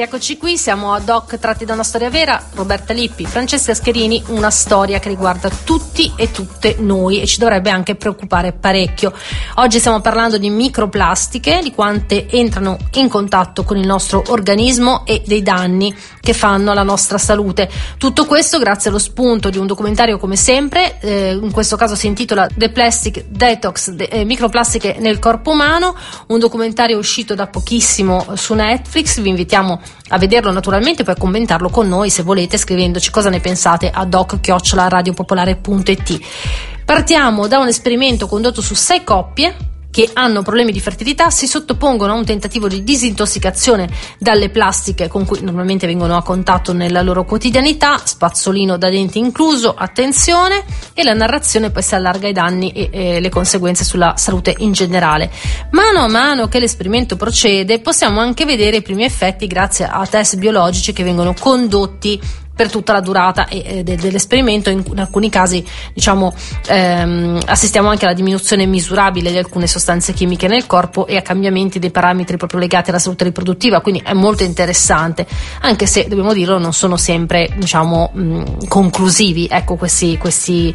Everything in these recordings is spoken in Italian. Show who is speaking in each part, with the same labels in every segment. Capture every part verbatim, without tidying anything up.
Speaker 1: rieccoci qui, siamo ad hoc tratti da una storia vera. Roberta Lippi, Francesca Scherini, una storia che riguarda tutti e tutte noi e ci dovrebbe anche preoccupare parecchio. Oggi stiamo parlando di microplastiche, di quante entrano in contatto con il nostro organismo e dei danni che fanno alla nostra salute. Tutto questo grazie allo spunto di un documentario come sempre, eh, in questo caso si intitola The Plastic Detox, de- eh, microplastiche nel corpo umano, un documentario uscito da pochissimo su Netflix. Vi invitiamo a vederlo naturalmente, poi a commentarlo con noi se volete scrivendoci cosa ne pensate a doc chiocciola radiopopolare punto it. Partiamo da un esperimento condotto su sei coppie che hanno problemi di fertilità, si sottopongono a un tentativo di disintossicazione dalle plastiche con cui normalmente vengono a contatto nella loro quotidianità, spazzolino da denti incluso, attenzione, e la narrazione poi si allarga ai danni e, e le conseguenze sulla salute in generale. Mano a mano che l'esperimento procede possiamo anche vedere i primi effetti grazie a test biologici che vengono condotti per tutta la durata e, e de, dell'esperimento. In, in alcuni casi diciamo ehm, assistiamo anche alla diminuzione misurabile di alcune sostanze chimiche nel corpo e a cambiamenti dei parametri proprio legati alla salute riproduttiva, quindi è molto interessante, anche se dobbiamo dirlo non sono sempre diciamo mh, conclusivi, ecco, questi, questi,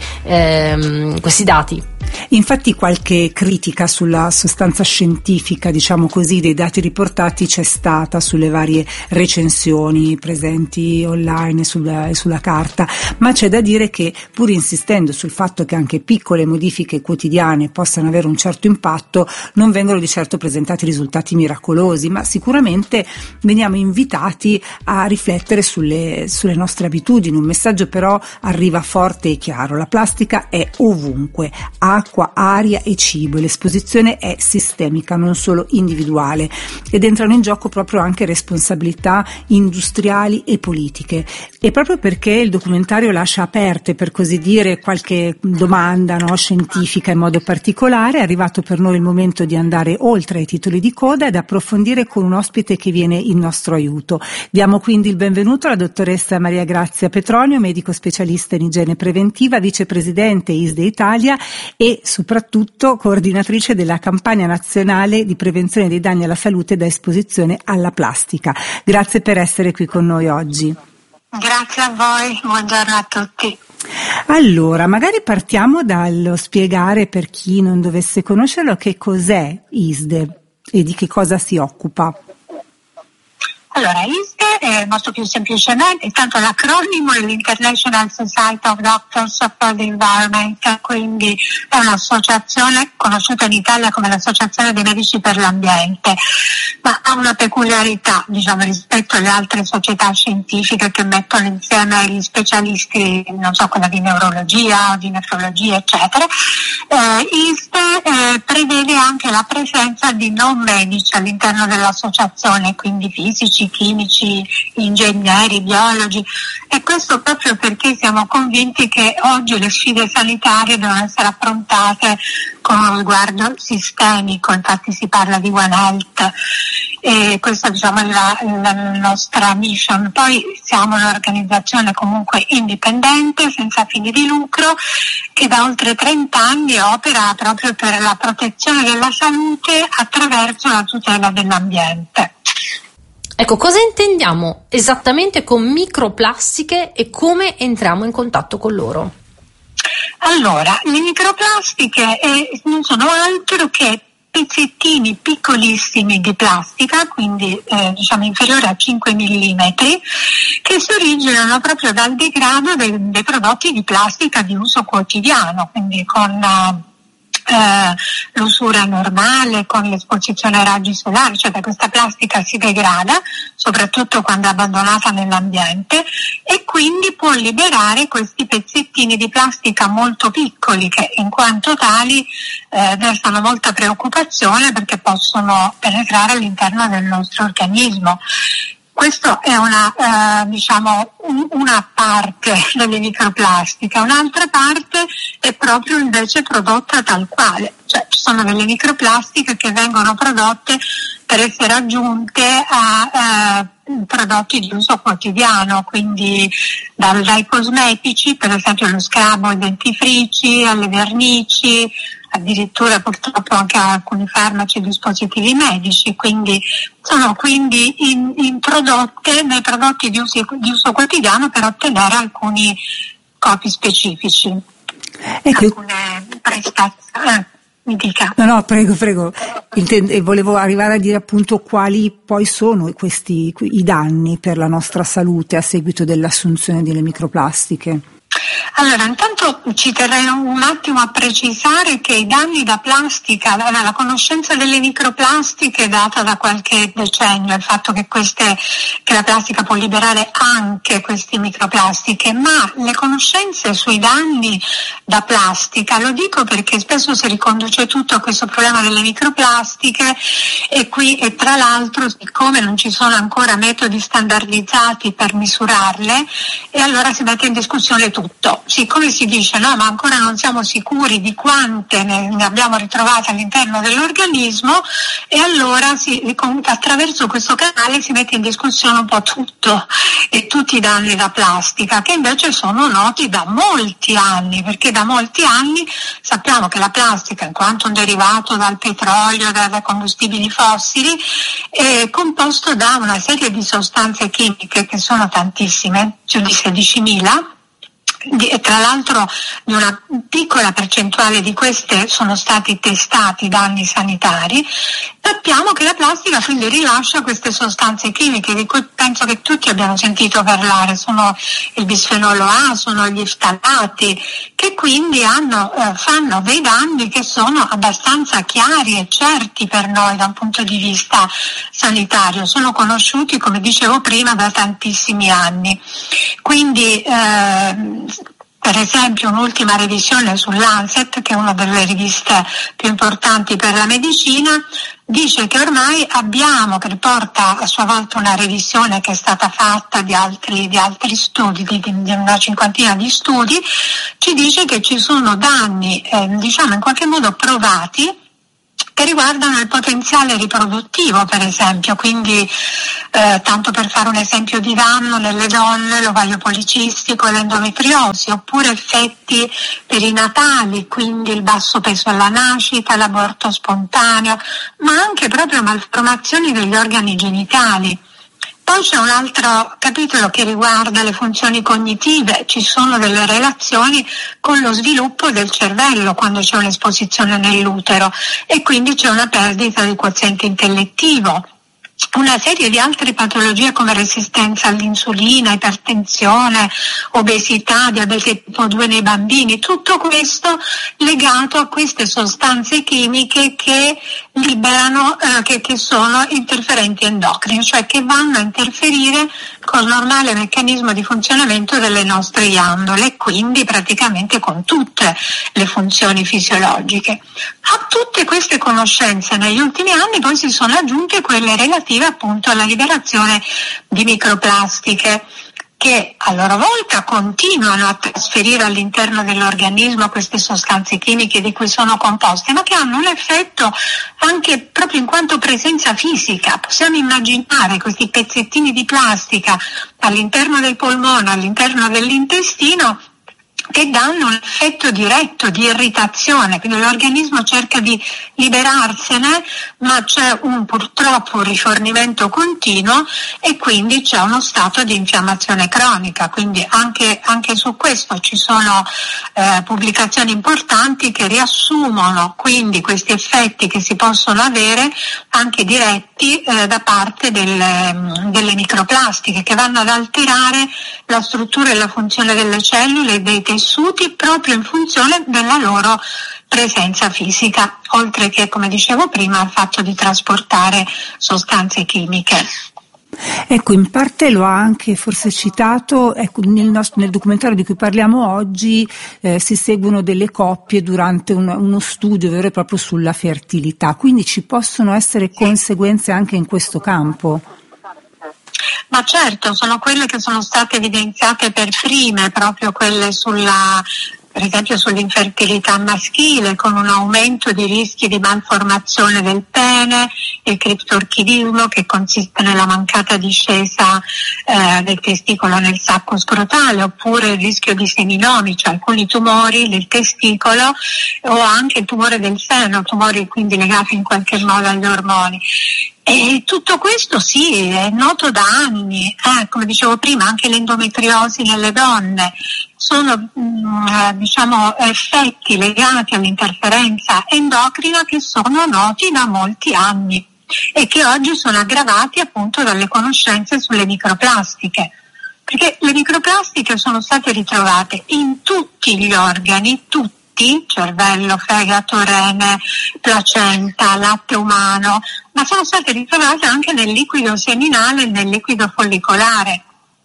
Speaker 1: ehm, questi dati.
Speaker 2: Infatti qualche critica sulla sostanza scientifica, diciamo così, dei dati riportati c'è stata sulle varie recensioni presenti online e sulla, e sulla carta, ma c'è da dire che pur insistendo sul fatto che anche piccole modifiche quotidiane possano avere un certo impatto, non vengono di certo presentati risultati miracolosi, ma sicuramente veniamo invitati a riflettere sulle, sulle nostre abitudini. Un messaggio però arriva forte e chiaro: la plastica è ovunque, acqua, aria e cibo, e l'esposizione è sistemica, non solo individuale, ed entrano in gioco proprio anche responsabilità industriali e politiche. E proprio perché il documentario lascia aperte, per così dire, qualche domanda no, scientifica in modo particolare, è arrivato per noi il momento di andare oltre ai titoli di coda ed approfondire con un ospite che viene in nostro aiuto. Diamo quindi il benvenuto alla dottoressa Maria Grazia Petronio, medico specialista in igiene preventiva, vicepresidente I S D E Italia e soprattutto coordinatrice della campagna nazionale di prevenzione dei danni alla salute da esposizione alla plastica. Grazie per essere qui con noi oggi.
Speaker 3: Grazie a voi, buongiorno a tutti.
Speaker 2: Allora, magari partiamo dallo spiegare per chi non dovesse conoscerlo che cos'è I S D E e di che cosa si occupa.
Speaker 3: Allora, I S D E è molto più semplicemente, intanto l'acronimo è l'International Society of Doctors for the Environment, quindi è un'associazione conosciuta in Italia come l'Associazione dei Medici per l'Ambiente, ma ha una peculiarità, diciamo, rispetto alle altre società scientifiche che mettono insieme gli specialisti, non so, quella di neurologia o di nefrologia, eccetera. Eh, I S D E eh, prevede anche la presenza di non medici all'interno dell'associazione, quindi fisici, chimici, ingegneri, biologi, e questo proprio perché siamo convinti che oggi le sfide sanitarie devono essere affrontate con un riguardo sistemico, infatti si parla di One Health e questa diciamo è la, la nostra mission. Poi siamo un'organizzazione comunque indipendente, senza fini di lucro, che da oltre trenta anni opera proprio per la protezione della salute attraverso la tutela dell'ambiente.
Speaker 1: Ecco, cosa intendiamo esattamente con microplastiche e come entriamo in contatto con loro?
Speaker 3: Allora, le microplastiche eh, non sono altro che pezzettini piccolissimi di plastica, quindi eh, diciamo inferiore a cinque millimetri, che si originano proprio dal degrado dei, dei prodotti di plastica di uso quotidiano, quindi con uh, Eh, l'usura normale, con l'esposizione ai raggi solari, cioè che questa plastica si degrada soprattutto quando è abbandonata nell'ambiente e quindi può liberare questi pezzettini di plastica molto piccoli che in quanto tali eh, destano molta preoccupazione perché possono penetrare all'interno del nostro organismo. Questo è una, eh, diciamo, un, una parte delle microplastiche, un'altra parte è proprio invece prodotta tal quale, cioè ci sono delle microplastiche che vengono prodotte per essere aggiunte a eh, prodotti di uso quotidiano, quindi dal, dai cosmetici, per esempio lo scrub o i dentifrici, alle vernici, addirittura purtroppo anche alcuni farmaci e dispositivi medici, quindi sono quindi in, introdotte nei prodotti di uso, di uso quotidiano per ottenere alcuni copi specifici,
Speaker 2: ecco.
Speaker 3: alcune prestazioni. Eh, mi dica.
Speaker 2: No, no, prego, prego. Intende, volevo arrivare a dire appunto quali poi sono questi i danni per la nostra salute a seguito dell'assunzione delle microplastiche.
Speaker 3: Allora, intanto ci terrei un attimo a precisare che i danni da plastica, la, la conoscenza delle microplastiche è data da qualche decennio, il fatto che queste, che la plastica può liberare anche queste microplastiche, ma le conoscenze sui danni da plastica, lo dico perché spesso si riconduce tutto a questo problema delle microplastiche e qui, e tra l'altro, siccome non ci sono ancora metodi standardizzati per misurarle, e allora si mette in discussione tutto. Siccome si dice no, ma ancora non siamo sicuri di quante ne abbiamo ritrovate all'interno dell'organismo, e allora si, attraverso questo canale si mette in discussione un po' tutto e tutti i danni da plastica, che invece sono noti da molti anni, perché da molti anni sappiamo che la plastica, in quanto un derivato dal petrolio, da, da combustibili fossili, è composto da una serie di sostanze chimiche che sono tantissime, più di sedicimila. E tra l'altro di una piccola percentuale di queste sono stati testati danni sanitari. Sappiamo che la plastica quindi rilascia queste sostanze chimiche di cui penso che tutti abbiamo sentito parlare, sono il bisfenolo A, sono gli ftalati, che quindi hanno, eh, fanno dei danni che sono abbastanza chiari e certi per noi da un punto di vista sanitario, sono conosciuti, come dicevo prima, da tantissimi anni. Quindi eh, per esempio un'ultima revisione sull'Lancet, che è una delle riviste più importanti per la medicina, dice che ormai abbiamo, che riporta a sua volta una revisione che è stata fatta di altri, di altri studi, di, di una cinquantina di studi, ci dice che ci sono danni, eh, diciamo in qualche modo provati, che riguardano il potenziale riproduttivo, per esempio, quindi eh, tanto per fare un esempio di danno nelle donne, l'ovaio policistico e l'endometriosi, oppure effetti perinatali, quindi il basso peso alla nascita, l'aborto spontaneo, ma anche proprio malformazioni degli organi genitali. Poi c'è un altro capitolo che riguarda le funzioni cognitive, ci sono delle relazioni con lo sviluppo del cervello quando c'è un'esposizione nell'utero e quindi c'è una perdita del quoziente intellettivo. Una serie di altre patologie come resistenza all'insulina, ipertensione, obesità, diabete tipo due nei bambini, tutto questo legato a queste sostanze chimiche che liberano, eh, che, che sono interferenti endocrini, cioè che vanno a interferire col normale meccanismo di funzionamento delle nostre ghiandole e quindi praticamente con tutte le funzioni fisiologiche. A tutte queste conoscenze negli ultimi anni poi si sono aggiunte quelle relative appunto alla liberazione di microplastiche, che a loro volta continuano a trasferire all'interno dell'organismo queste sostanze chimiche di cui sono composte, ma che hanno un effetto anche proprio in quanto presenza fisica. Possiamo immaginare questi pezzettini di plastica all'interno del polmone, all'interno dell'intestino, che danno un effetto diretto di irritazione, quindi l'organismo cerca di liberarsene, ma c'è un purtroppo un rifornimento continuo e quindi c'è uno stato di infiammazione cronica, quindi anche, anche su questo ci sono eh, pubblicazioni importanti che riassumono quindi questi effetti che si possono avere anche diretti eh, da parte delle, delle microplastiche, che vanno ad alterare la struttura e la funzione delle cellule e dei tessuti proprio in funzione della loro presenza fisica, oltre che, come dicevo prima, al fatto di trasportare sostanze chimiche.
Speaker 2: Ecco, in parte lo ha anche forse citato, ecco, nel, nostro, nel documentario di cui parliamo oggi eh, si seguono delle coppie durante un, uno studio vero e proprio sulla fertilità, quindi ci possono essere conseguenze anche in questo campo?
Speaker 3: Ma certo, sono quelle che sono state evidenziate per prime, proprio quelle sulla per esempio sull'infertilità maschile, con un aumento di rischi di malformazione del pene, il criptorchidismo, che consiste nella mancata discesa eh, del testicolo nel sacco scrotale, oppure il rischio di seminomi, cioè alcuni tumori del testicolo, o anche il tumore del seno, tumori quindi legati in qualche modo agli ormoni. E tutto questo sì, è noto da anni, eh, come dicevo prima, anche l'endometriosi nelle donne sono mh, diciamo effetti legati all'interferenza endocrina che sono noti da molti anni e che oggi sono aggravati appunto dalle conoscenze sulle microplastiche, perché le microplastiche sono state ritrovate in tutti gli organi, tutti, cervello, fegato, rene, placenta, latte umano, ma sono state ritrovate anche nel liquido seminale e nel liquido follicolare.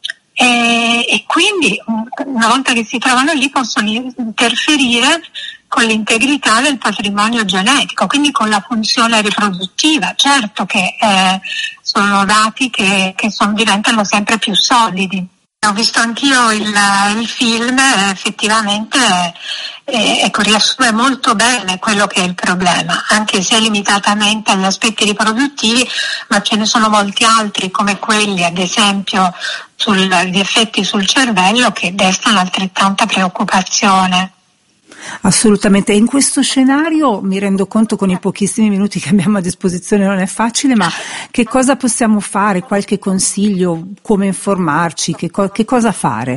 Speaker 3: E, e quindi una volta che si trovano lì possono interferire con l'integrità del patrimonio genetico, quindi con la funzione riproduttiva. Certo che eh, sono dati che, che son, diventano sempre più solidi. Ho visto anch'io il, il film, effettivamente eh, ecco, riassume molto bene quello che è il problema, anche se limitatamente agli aspetti riproduttivi, ma ce ne sono molti altri come quelli, ad esempio, sugli effetti sul cervello, che destano altrettanta preoccupazione.
Speaker 2: Assolutamente, in questo scenario mi rendo conto, con i pochissimi minuti che abbiamo a disposizione non è facile, ma che cosa possiamo fare? Qualche consiglio? Come informarci? Che, co- che cosa fare?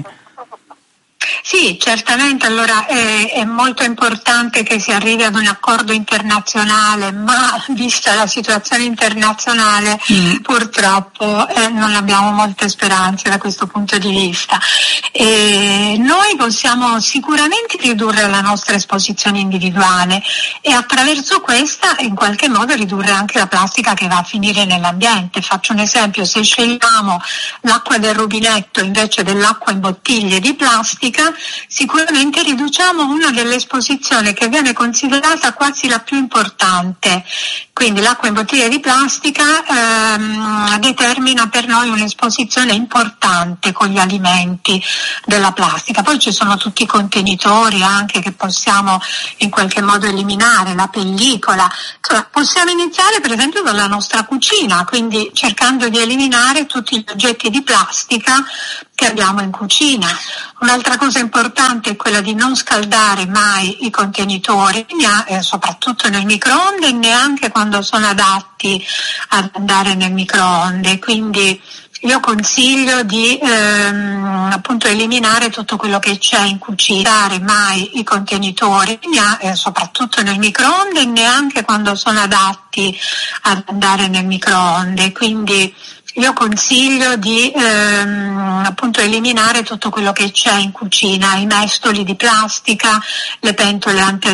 Speaker 3: Sì, certamente, allora è, è molto importante che si arrivi ad un accordo internazionale, ma vista la situazione internazionale mm. purtroppo eh, non abbiamo molte speranze da questo punto di vista. E noi possiamo sicuramente ridurre la nostra esposizione individuale e attraverso questa in qualche modo ridurre anche la plastica che va a finire nell'ambiente. Faccio un esempio: se scegliamo l'acqua del rubinetto invece dell'acqua in bottiglie di plastica, sicuramente riduciamo una delle esposizioni che viene considerata quasi la più importante. Quindi l'acqua in bottiglia di plastica ehm, determina per noi un'esposizione importante con gli alimenti della plastica. Poi ci sono tutti i contenitori anche che possiamo in qualche modo eliminare, la pellicola. Cioè, possiamo iniziare per esempio dalla nostra cucina, quindi cercando di eliminare tutti gli oggetti di plastica che abbiamo in cucina. Un'altra cosa importante è quella di non scaldare mai i contenitori, eh, soprattutto nel microonde, e neanche quando sono adatti ad andare nel microonde. Quindi io consiglio di ehm, appunto eliminare tutto quello che c'è in cucina, non mai i contenitori, eh, soprattutto nel microonde, e neanche quando sono adatti ad andare nel microonde. Quindi io consiglio di ehm, appunto eliminare tutto quello che c'è in cucina, i mestoli di plastica, le pentole anti